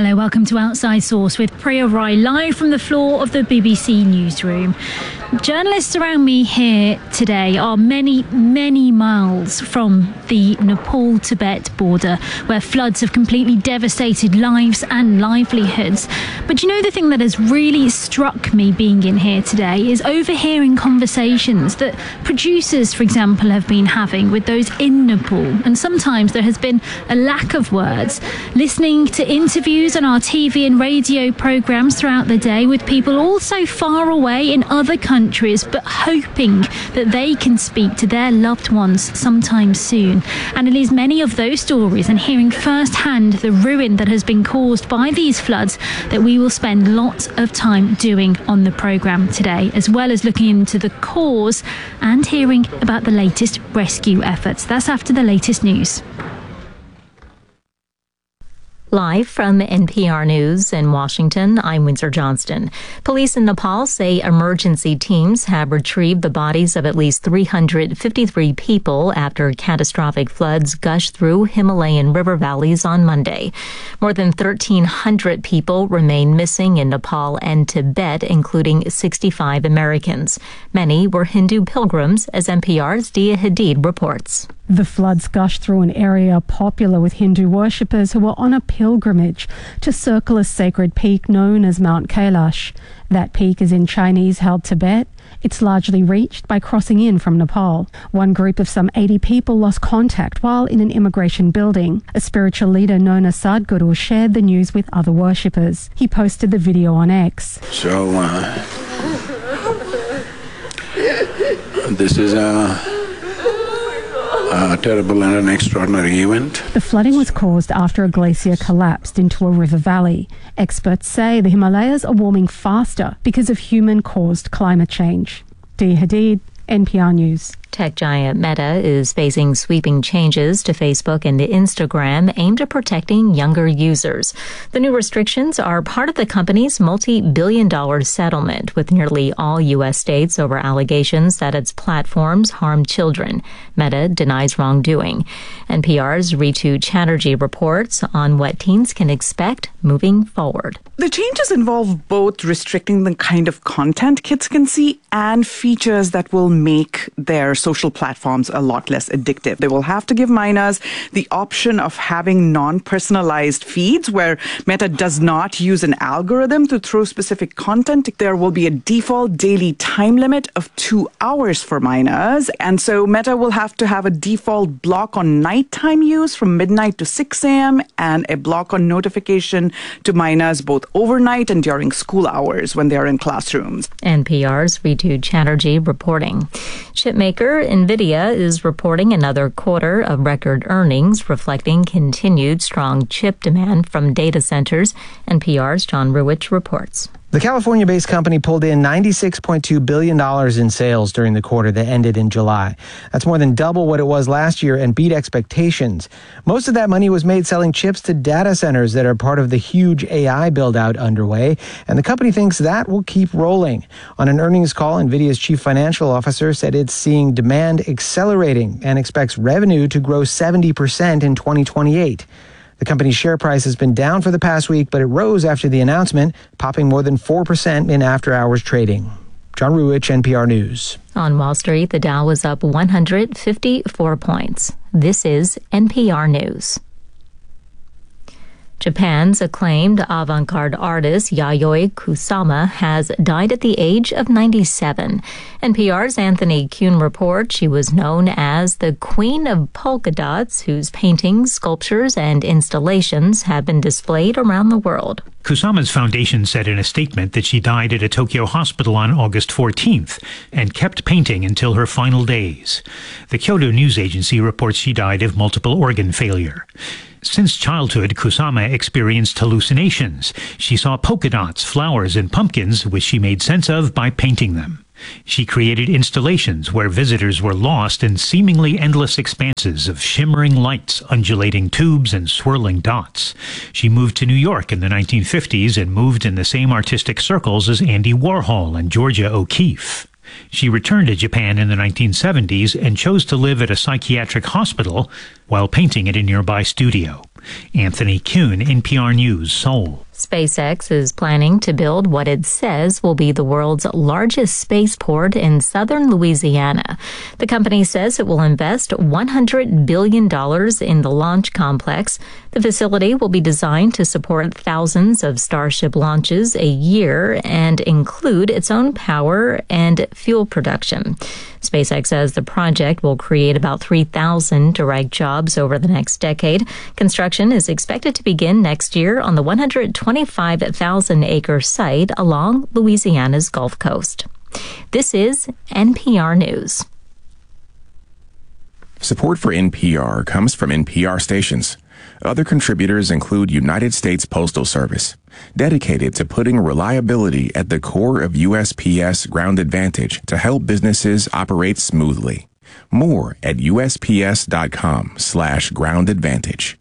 Hello, welcome to Outside Source with Priya Rai, live from the floor of the BBC newsroom. Journalists around me here today are many, many miles from the Nepal-Tibet border, where floods have completely devastated lives and livelihoods. But you know, the thing that has really struck me being in here today is overhearing conversations that producers, for example, have been having with those in Nepal. And sometimes there has been a lack of words. Listening to interviews on our TV and radio programmes throughout the day with people all so far away in other countries, but hoping that they can speak to their loved ones sometime soon. And it is many of those stories and hearing firsthand the ruin that has been caused by these floods that we will spend lots of time doing on the programme today, as well as looking into the cause and hearing about the latest rescue efforts. That's after the latest news. Live from NPR News in Washington, I'm Windsor Johnston. Police in Nepal say emergency teams have retrieved the bodies of at least 353 people after catastrophic floods gushed through Himalayan river valleys on Monday. More than 1,300 people remain missing in Nepal and Tibet, including 65 Americans. Many were Hindu pilgrims, as NPR's Dia Hadid reports. The floods gushed through an area popular with Hindu worshippers who were on a pilgrimage to circle a sacred peak known as Mount Kailash. That peak is in Chinese-held Tibet. It's largely reached by crossing in from Nepal. One group of some 80 people lost contact while in an immigration building. A spiritual leader known as Sadhguru shared the news with other worshippers. He posted the video on X. So, this is a terrible and an extraordinary event. The flooding was caused after a glacier collapsed into a river valley. Experts say the Himalayas are warming faster because of human-caused climate change. Dia Hadid, NPR News. Tech giant Meta is facing sweeping changes to Facebook and Instagram aimed at protecting younger users. The new restrictions are part of the company's multi-billion-dollar settlement with nearly all U.S. states over allegations that its platforms harm children. Meta denies wrongdoing. NPR's Ritu Chatterjee reports on what teens can expect moving forward. The changes involve both restricting the kind of content kids can see and features that will make their social platforms a lot less addictive. They will have to give minors the option of having non-personalized feeds where Meta does not use an algorithm to throw specific content. There will be a default daily time limit of 2 hours for minors. And so Meta will have to have a default block on nighttime use from midnight to 6 a.m. and a block on notification to minors both overnight and during school hours when they are in classrooms. NPR's Ritu Chatterjee reporting. Chipmaker NVIDIA is reporting another quarter of record earnings, reflecting continued strong chip demand from data centers. NPR's John Ruwitch reports. The California-based company pulled in $96.2 billion in sales during the quarter that ended in July. That's more than double what it was last year and beat expectations. Most of that money was made selling chips to data centers that are part of the huge AI build-out underway, and the company thinks that will keep rolling. On an earnings call, NVIDIA's chief financial officer said it's seeing demand accelerating and expects revenue to grow 70% in 2028. The company's share price has been down for the past week, but it rose after the announcement, popping more than 4% in after-hours trading. John Ruwitch, NPR News. On Wall Street, the Dow was up 154 points. This is NPR News. Japan's acclaimed avant-garde artist Yayoi Kusama has died at the age of 97. NPR's Anthony Kuhn reports she was known as the Queen of Polka Dots, whose paintings, sculptures, and installations have been displayed around the world. Kusama's foundation said in a statement that she died at a Tokyo hospital on August 14th and kept painting until her final days. The Kyodo News Agency reports she died of multiple organ failure. Since childhood, Kusama experienced hallucinations. She saw polka dots, flowers, and pumpkins, which she made sense of by painting them. She created installations where visitors were lost in seemingly endless expanses of shimmering lights, undulating tubes, and swirling dots. She moved to New York in the 1950s and moved in the same artistic circles as Andy Warhol and Georgia O'Keeffe. She returned to Japan in the 1970s and chose to live at a psychiatric hospital while painting at a nearby studio. Anthony Kuhn, NPR News, Seoul. SpaceX is planning to build what it says will be the world's largest spaceport in southern Louisiana. The company says it will invest $100 billion in the launch complex. The facility will be designed to support thousands of Starship launches a year and include its own power and fuel production. SpaceX says the project will create about 3,000 direct jobs over the next decade. Construction is expected to begin next year on the 125,000-acre site along Louisiana's Gulf Coast. This is NPR News. Support for NPR comes from NPR stations. Other contributors include United States Postal Service, dedicated to putting reliability at the core of USPS Ground Advantage to help businesses operate smoothly. More at USPS.com/Ground Advantage.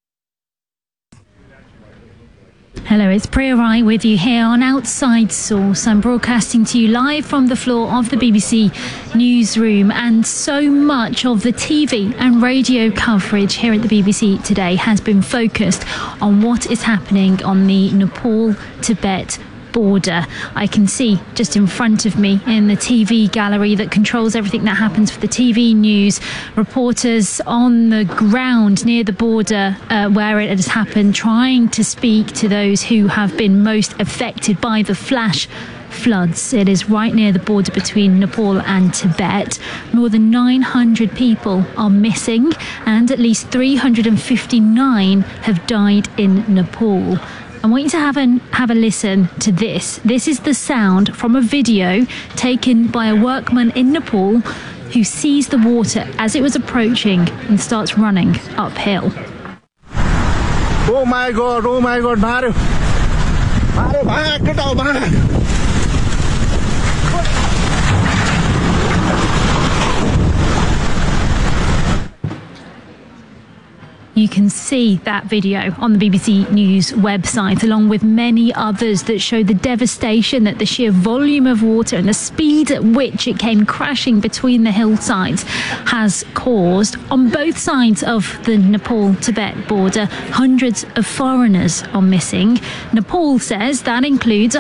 Hello, it's Priya Rai with you here on Outside Source. I'm broadcasting to you live from the floor of the BBC newsroom, and so much of the TV and radio coverage here at the BBC today has been focused on what is happening on the Nepal-Tibet border. I can see just in front of me in the TV gallery that controls everything that happens for the TV news, reporters on the ground near the border where it has happened, trying to speak to those who have been most affected by the flash floods. It is right near the border between Nepal and Tibet. More than 900 people are missing and at least 359 have died in Nepal. I want you to have a listen to this. This is the sound from a video taken by a workman in Nepal who sees the water as it was approaching and starts running uphill. Oh my God, Mario. You can see that video on the BBC News website, along with many others that show the devastation that the sheer volume of water and the speed at which it came crashing between the hillsides has caused. On both sides of the Nepal-Tibet border, hundreds of foreigners are missing. Nepal says that includes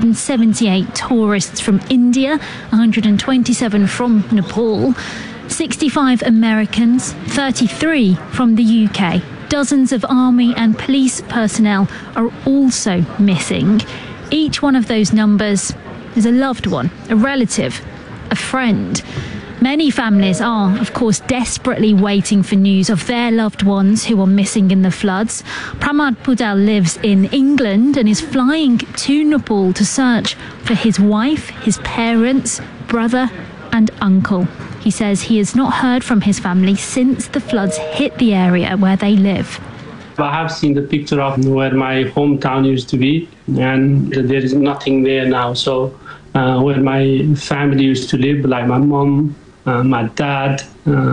178 tourists from India, 127 from Nepal, 65 Americans, 33 from the UK. Dozens of army and police personnel are also missing. Each one of those numbers is a loved one, a relative, a friend. Many families are, of course, desperately waiting for news of their loved ones who are missing in the floods. Pramad Pudal lives in England and is flying to Nepal to search for his wife, his parents, brother and uncle. He says he has not heard from his family since the floods hit the area where they live. I have seen the picture of where my hometown used to be, and there is nothing there now. So where my family used to live, like my mom, my dad,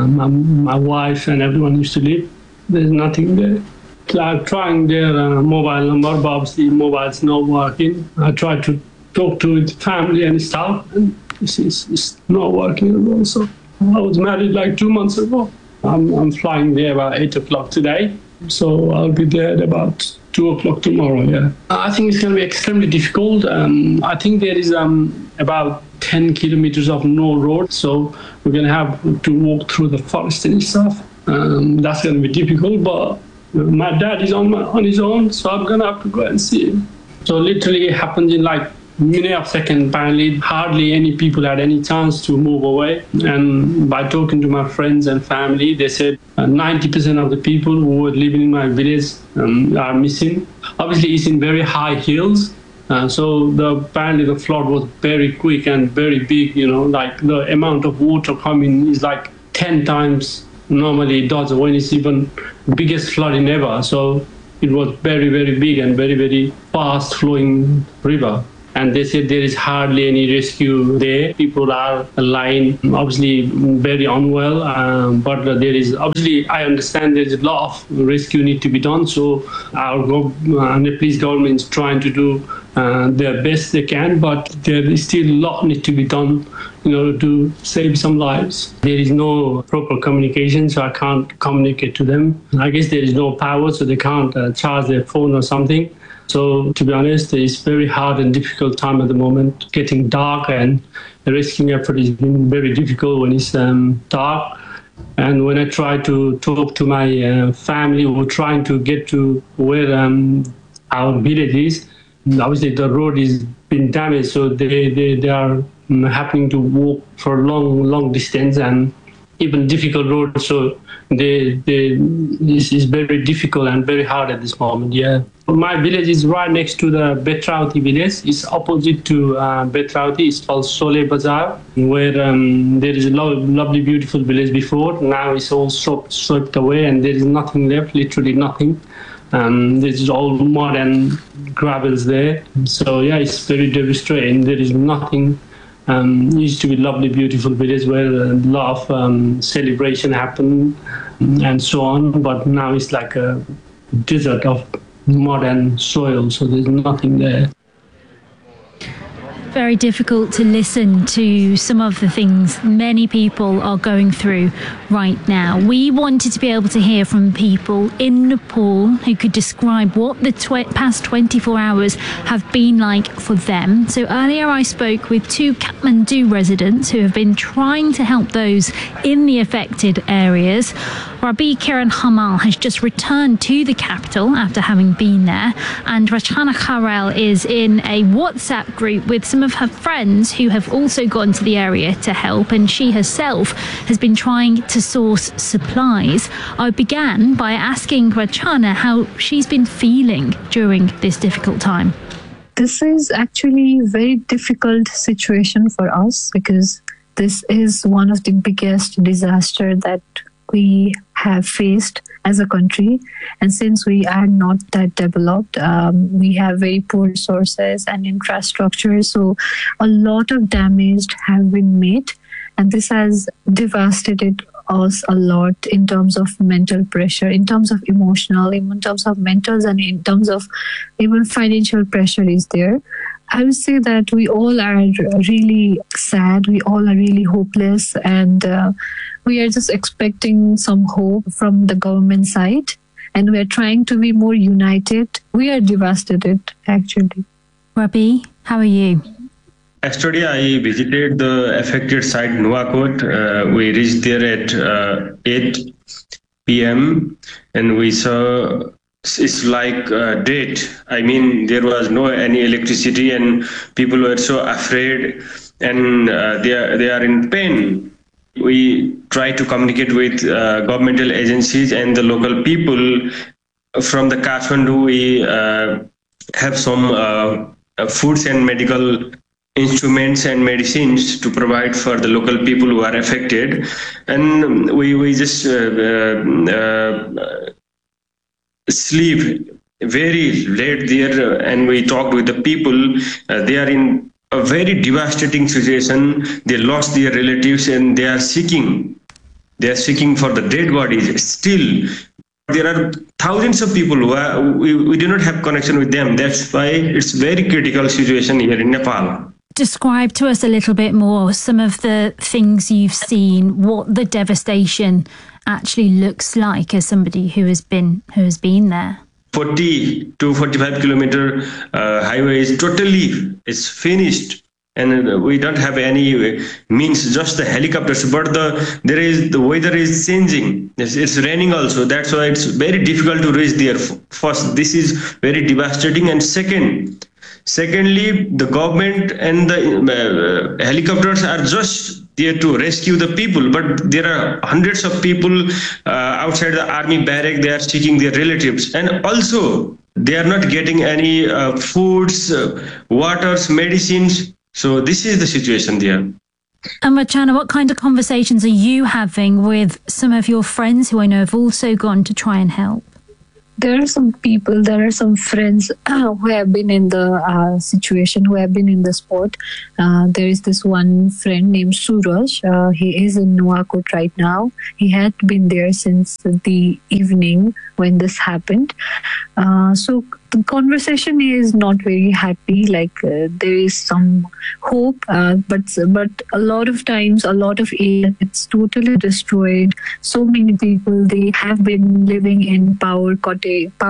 my wife and everyone used to live, there's nothing there. I'm trying their mobile number, but obviously mobile's not working. I tried to talk to the family and stuff, and it's not working at all. So I was married like 2 months ago. I'm flying there about 8 o'clock today. So I'll be there at about 2 o'clock tomorrow, yeah. I think it's going to be extremely difficult. I think there is about 10 kilometers of no road. So we're going to have to walk through the forest and stuff. That's going to be difficult, but my dad is on his own, so I'm going to have to go and see him. So literally it happens in like minute of second. Apparently hardly any people had any chance to move away, and by talking to my friends and family, they said 90% of the people who were living in my village are missing. Obviously it's in very high hills, so apparently the flood was very quick and very big, like the amount of water coming is like 10 times normally it does when it's even biggest flooding ever. So it was very, very big and very, very fast flowing river. And they said there is hardly any rescue there. People are lying, obviously very unwell, but there is, obviously, I understand there is a lot of rescue need to be done. So our Nepalese government is trying to do their best they can, but there is still a lot need to be done in order to save some lives. There is no proper communication, so I can't communicate to them. I guess there is no power, so they can't charge their phone or something. So to be honest, it's very hard and difficult time at the moment. Getting dark, and the rescuing effort has been very difficult when it's dark. And when I try to talk to my family who are trying to get to where our village is, obviously the road is been damaged, so they are having to walk for long distance and even difficult roads. So this is very difficult and very hard at this moment. Yeah, my village is right next to the Betrauti village. It's opposite to Betrauti. It's called Sole Bazar, where there is a lovely, beautiful village before. Now it's all swept away, and there is nothing left. Literally nothing. There's all mud and gravels there. So yeah, it's very devastating. There is nothing. Used to be lovely, beautiful village where a lot of celebration happened and so on. But now it's like a desert of mud and soil. So there's nothing there. Very difficult to listen to some of the things many people are going through right now. We wanted to be able to hear from people in Nepal who could describe what the past 24 hours have been like for them. So earlier I spoke with 2 Kathmandu residents who have been trying to help those in the affected areas. Rabi Kiran Hamal has just returned to the capital after having been there, and Rachana Kharel is in a WhatsApp group with some of her friends who have also gone to the area to help, and she herself has been trying to source supplies. I began by asking Rachana how she's been feeling during this difficult time. This is actually a very difficult situation for us because this is one of the biggest disasters that we have faced as a country, and since we are not that developed, we have very poor resources and infrastructure, so a lot of damage have been made, and this has devastated us a lot in terms of mental pressure, in terms of emotional, in terms of mental, and in terms of even financial pressure is there. I would say that we all are really sad, we all are really hopeless, and we are just expecting some hope from the government side, and we are trying to be more united. We are devastated, actually. Rabi, how are you? Yesterday, I visited the affected site, Nuwakot. We reached there at 8 p.m. and we saw it's like dead. I mean, there was no any electricity, and people were so afraid, and they are in pain. We try to communicate with governmental agencies and the local people. From the Kathmandu, we have some foods and medical instruments and medicines to provide for the local people who are affected, and we just sleep very late there, and we talked with the people. They are in a very devastating situation. They lost their relatives, and they are seeking for the dead bodies. Still, there are thousands of people who are, we do not have connection with them. That's why it's very critical situation here in Nepal. Describe to us a little bit more some of the things you've seen, what the devastation actually looks like as somebody who has been there. 40 to 45 kilometer highway is totally finished, and we don't have any means, just the helicopters. But the weather is changing. It's raining also. That's why it's very difficult to reach there. First, this is very devastating, and secondly, the government and the helicopters are just there to rescue the people, but there are hundreds of people outside the army barrack. They are seeking their relatives, and also they are not getting any foods, waters, medicines. So this is the situation there. And Rachana, what kind of conversations are you having with some of your friends who I know have also gone to try and help? There are some people, there are some friends who have been in the situation, who have been in the spot. There is this one friend named Suraj. He is in Nuwakot right now. He had been there since the evening when this happened. So the conversation is not very happy. There is some hope, but a lot of times, a lot of area, it's totally destroyed. So many people, they have been living in power cut.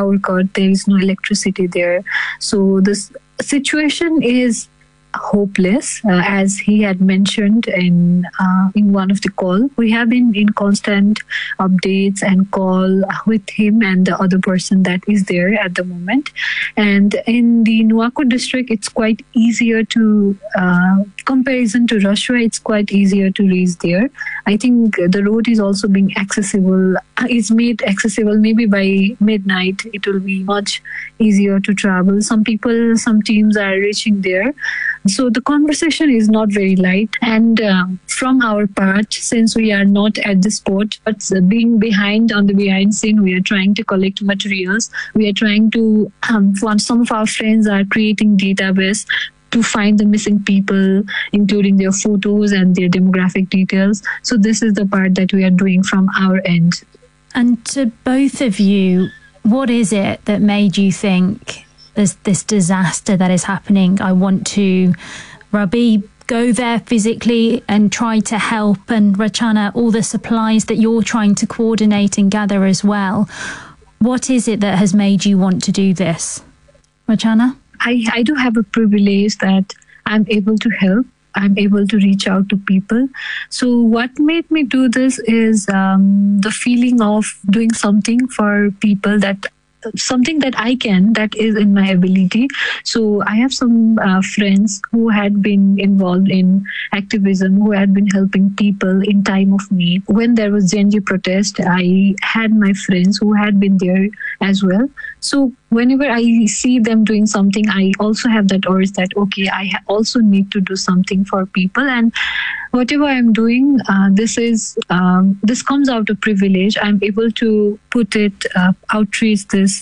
There is no electricity there. So this situation is hopeless, as he had mentioned in one of the call. We have been in constant updates and call with him and the other person that is there at the moment. And in the Nuwakot district, it's quite easier to comparison to Russia. It's quite easier to reach there. I think the road is also being accessible. Is made accessible. Maybe by midnight, it will be much easier to travel. Some teams are reaching there. So the conversation is not very light. And from our part, since we are not at the spot, but being behind scene, we are trying to collect materials. We are trying to, some of our friends are creating database to find the missing people, including their photos and their demographic details. So this is the part that we are doing from our end. And to both of you, what is it that made you think there's this disaster that is happening? I want to, Rabi, go there physically and try to help, and Rachana, all the supplies that you're trying to coordinate and gather as well. What is it that has made you want to do this? Rachana? I do have a privilege that I'm able to help. I'm able to reach out to people. So what made me do this is the feeling of doing something for people, something that I can, that is in my ability. So I have some friends who had been involved in activism, who had been helping people in time of need. When there was Gen Z protest, I had my friends who had been there as well. So whenever I see them doing something, I also have that urge that, okay, I also need to do something for people. And whatever I'm doing, this comes out of privilege. I'm able to put it, outreach this,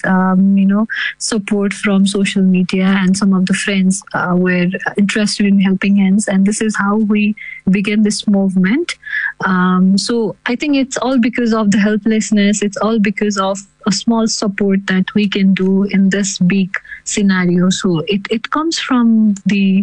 support from social media, and some of the friends were interested in helping hands. And this is how we began this movement. So I think it's all because of the helplessness. It's all because of a small support that we can do in this big scenario. So it comes from the,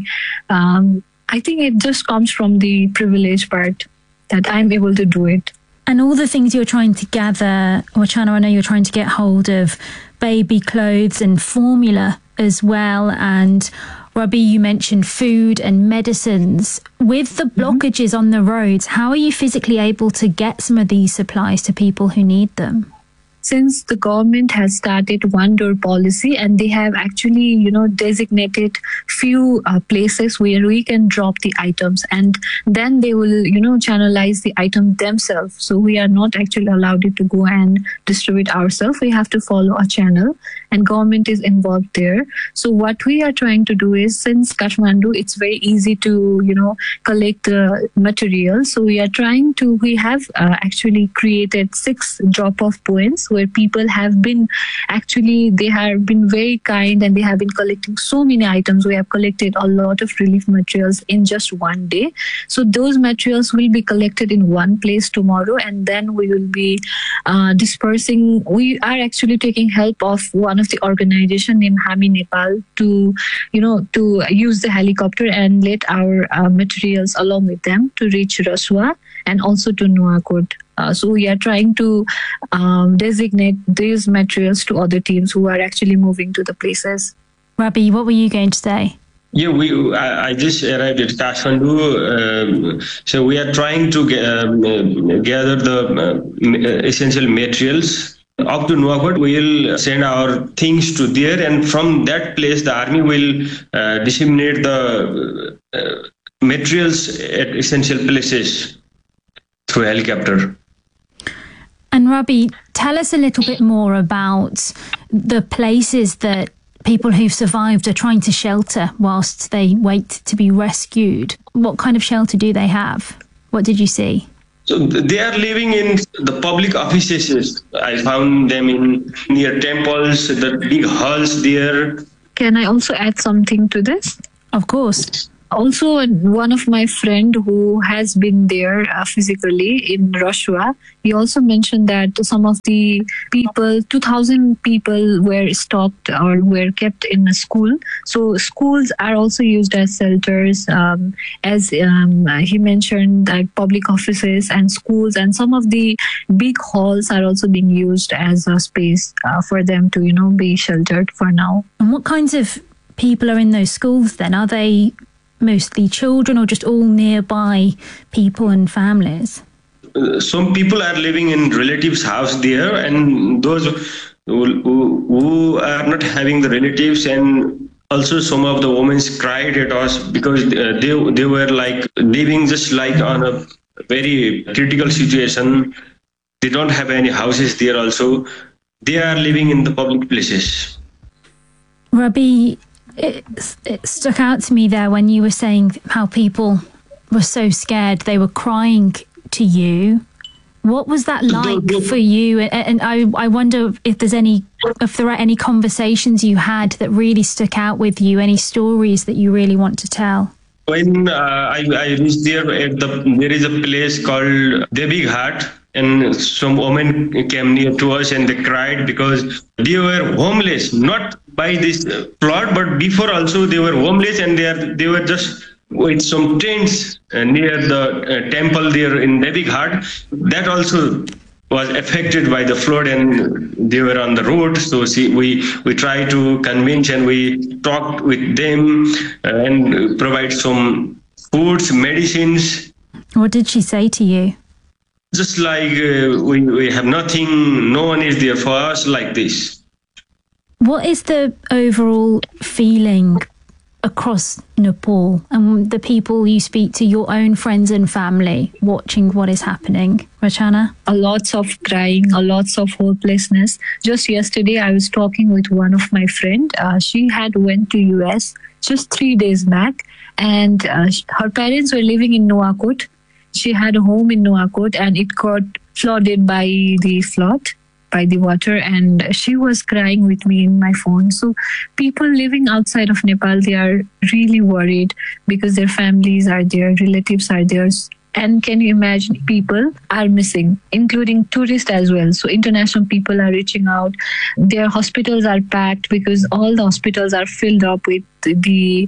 I think it just comes from the privilege part that I'm able to do it. And all the things you're trying to gather, Rachana, I know you're trying to get hold of baby clothes and formula as well. And Rabi, you mentioned food and medicines. With the blockages on the roads, how are you physically able to get some of these supplies to people who need them? Since the government has started one-door policy, and they have actually, designated few places where we can drop the items, and then they will, channelize the item themselves. So we are not actually allowed to go and distribute ourselves. We have to follow a channel, and government is involved there. So what we are trying to do is, since Kathmandu, it's very easy to, collect the material. So we have actually created 6 drop-off points where people have been they have been very kind, and they have been collecting so many items. We have collected a lot of relief materials in just one day. So those materials will be collected in one place tomorrow, and then we will be dispersing. We are actually taking help of one of the organization named Hami Nepal to use the helicopter and let our materials along with them to reach Rasua and also to Nuwakot. So we are trying to designate these materials to other teams who are actually moving to the places. Rabi, what were you going to say? Yeah, I just arrived at Kathmandu, so we are trying to gather the essential materials. Up to Nuwakot, we will send our things to there, and from that place, the army will disseminate the materials at essential places through helicopter. And Rabi, tell us a little bit more about the places that people who've survived are trying to shelter whilst they wait to be rescued. What kind of shelter do they have? What did you see? So they are living in the public offices. I found them near temples, the big halls there. Can I also add something to this? Of course. Also, one of my friend who has been there physically in Rashwa, he also mentioned that some of the people, 2,000 people were stopped or were kept in a school. So schools are also used as shelters, as he mentioned, like public offices and schools, and some of the big halls are also being used as a space for them to, be sheltered for now. And what kinds of people are in those schools then? Are they mostly children or just all nearby people and families? Some people are living in relatives' house there, and those who are not having the relatives, and also some of the women cried at us because they were like living just like on a very critical situation. They don't have any houses there also. They are living in the public places. Rabi, it stuck out to me there when you were saying how people were so scared, they were crying to you. What was that like for you? And I wonder if there are any conversations you had that really stuck out with you, any stories that you really want to tell. When I reached there, there is a place called Devi Ghat, and some women came near to us and they cried because they were homeless, not by this plot, but before also they were homeless, and they were just with some tents near the temple there in Devi Ghat. That also was affected by the flood, and they were on the road. So we tried to convince, and we talked with them and provide some foods, medicines. What did she say to you? Just like we have nothing, no one is there for us, like this. What is the overall feeling across Nepal and the people you speak to, your own friends and family, watching what is happening? Rachana? A lots of crying, a lots of hopelessness. Just yesterday, I was talking with one of my friend. She had went to US just 3 days back, and her parents were living in Nuwakot. She had a home in Nuwakot, and it got flooded by the water, and she was crying with me in my phone. So people living outside of Nepal, they are really worried because their families are there, relatives are there. And can you imagine, people are missing, including tourists as well. So international people are reaching out. Their hospitals are packed because all the hospitals are filled up with the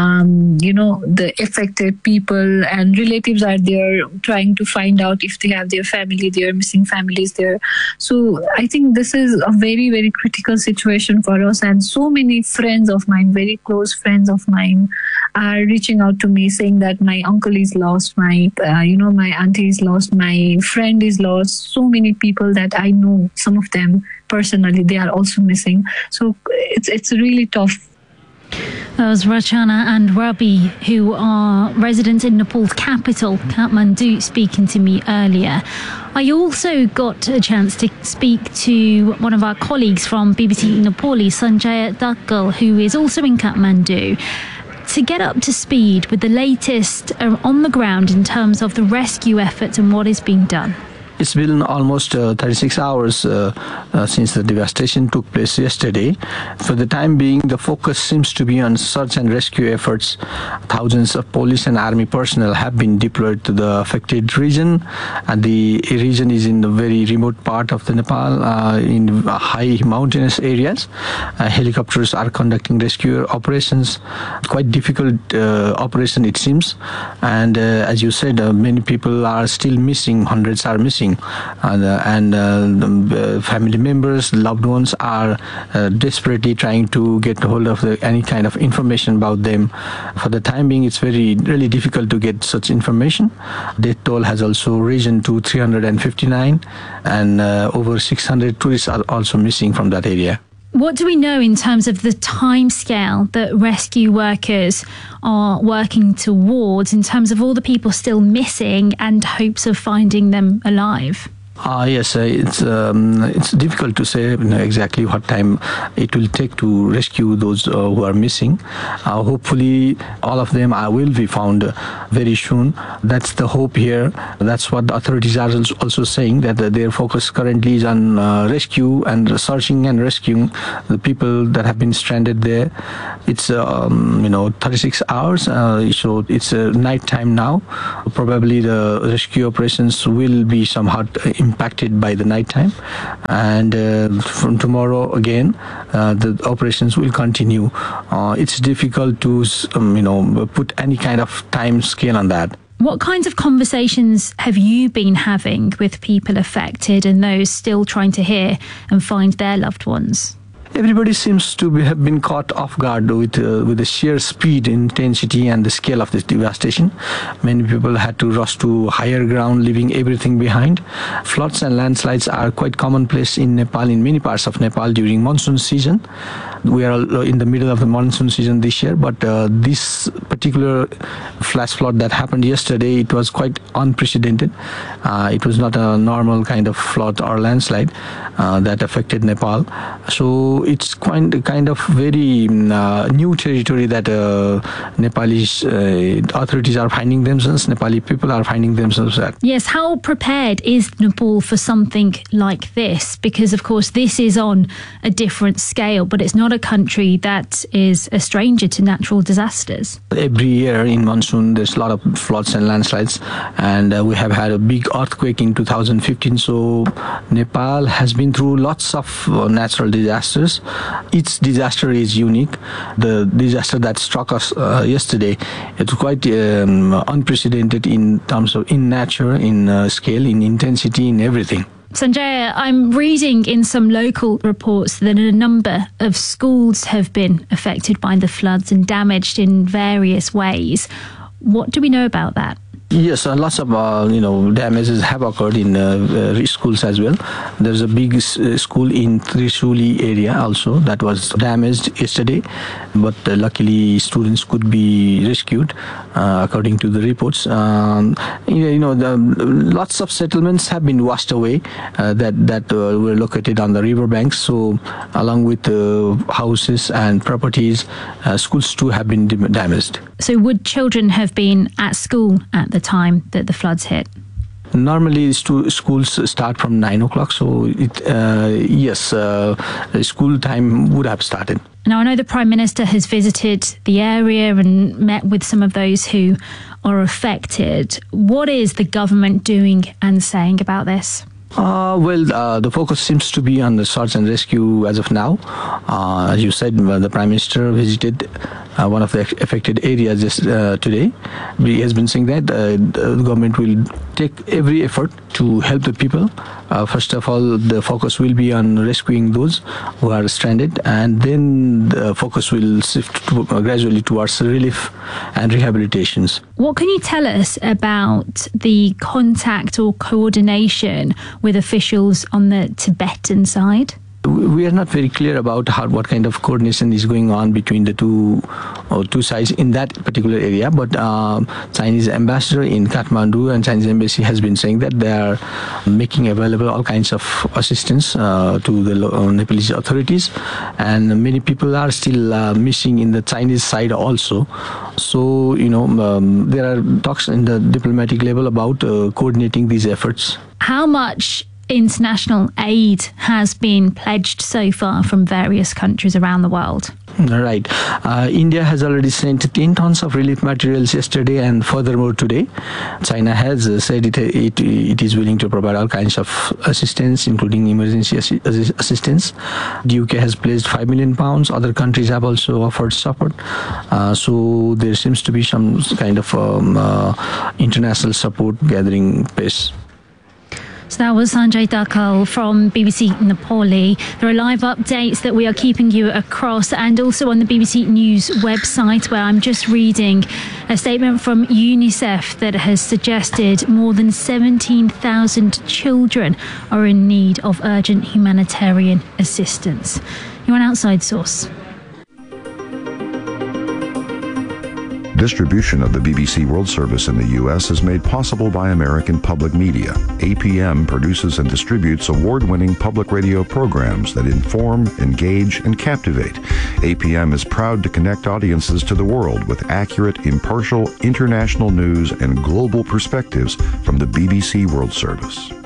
affected people, and relatives are there trying to find out if they have their family there, missing families there. So I think this is a very, very critical situation for us. And so many friends of mine, very close friends of mine, are reaching out to me saying that my uncle is lost, my auntie is lost, my friend is lost. So many people that I know, some of them personally, they are also missing. So it's really tough. That was Rachana and Rabi, who are residents in Nepal's capital, Kathmandu, speaking to me earlier. I also got a chance to speak to one of our colleagues from BBC Nepali, Sanjaya Dakkal, who is also in Kathmandu, to get up to speed with the latest on the ground in terms of the rescue efforts and what is being done. It's been almost 36 hours since the devastation took place yesterday. For the time being, the focus seems to be on search and rescue efforts. Thousands of police and army personnel have been deployed to the affected region, and the region is in the very remote part of the Nepal, in high mountainous areas. Helicopters are conducting rescue operations. Quite difficult operation, it seems. And as you said, many people are still missing. Hundreds are missing. And family members, loved ones are desperately trying to get hold of any kind of information about them. For the time being, it's really difficult to get such information. Death toll has also risen to 359, and over 600 tourists are also missing from that area. What do we know in terms of the timescale that rescue workers are working towards in terms of all the people still missing and hopes of finding them alive? Yes, it's difficult to say exactly what time it will take to rescue those who are missing. Hopefully, all of them will be found very soon. That's the hope here. That's what the authorities are also saying, that their focus currently is on rescue and searching and rescuing the people that have been stranded there. It's 36 hours, so it's night time now. Probably the rescue operations will be somewhat impacted by the nighttime, and from tomorrow again the operations will continue. It's difficult to put any kind of time scale on that. What kinds of conversations have you been having with people affected and those still trying to hear and find their loved ones? Everybody seems to have been caught off guard with the sheer speed, intensity, and the scale of this devastation. Many people had to rush to higher ground, leaving everything behind. Floods and landslides are quite commonplace in Nepal, in many parts of Nepal during monsoon season. We are in the middle of the monsoon season this year, but this particular flash flood that happened yesterday, it was quite unprecedented. It was not a normal kind of flood or landslide that affected Nepal. So it's kind of very new territory that Nepalese authorities are finding themselves, Nepali people are finding themselves at. Yes, how prepared is Nepal for something like this? Because, of course, this is on a different scale, but it's not a country that is a stranger to natural disasters. Every year in monsoon, there's a lot of floods and landslides, and we have had a big earthquake in 2015. So Nepal has been through lots of natural disasters. Each disaster is unique. The disaster that struck us yesterday, it's quite unprecedented in terms of in nature, in scale, in intensity, in everything. Sanjaya, I'm reading in some local reports that a number of schools have been affected by the floods and damaged in various ways. What do we know about that? Yes, lots of damages have occurred in schools as well. There's a big school in Trishuli area also that was damaged yesterday, but luckily students could be rescued according to the reports. Lots of settlements have been washed away that were located on the riverbanks. So along with houses and properties, schools too have been damaged. So would children have been at school at the time that the floods hit? Normally, schools start from 9 o'clock, so school time would have started. Now, I know the Prime Minister has visited the area and met with some of those who are affected. What is the government doing and saying about this? The focus seems to be on the search and rescue as of now. As you said, the Prime Minister visited one of the affected areas today. He has been saying that the government will take every effort to help the people. First of all, the focus will be on rescuing those who are stranded, and then the focus will shift gradually towards relief and rehabilitations. What can you tell us about the contact or coordination with officials on the Tibetan side? We are not very clear about what kind of coordination is going on between the two sides in that particular area, but Chinese ambassador in Kathmandu and Chinese embassy has been saying that they are making available all kinds of assistance to the Nepalese authorities, and many people are still missing in the Chinese side also. So there are talks in the diplomatic level about coordinating these efforts. How much international aid has been pledged so far from various countries around the world? Right. India has already sent 10 tons of relief materials yesterday, and furthermore today. China has said it is willing to provide all kinds of assistance, including emergency assistance. The UK has pledged £5 million. Other countries have also offered support. So there seems to be some kind of international support gathering pace. So that was Sanjay Dakal from BBC Nepali. There are live updates that we are keeping you across, and also on the BBC News website, where I'm just reading a statement from UNICEF that has suggested more than 17,000 children are in need of urgent humanitarian assistance. You're on Outside Source. Distribution of the BBC World Service in the U.S. is made possible by American Public Media. APM produces and distributes award-winning public radio programs that inform, engage, and captivate. APM is proud to connect audiences to the world with accurate, impartial, international news and global perspectives from the BBC World Service.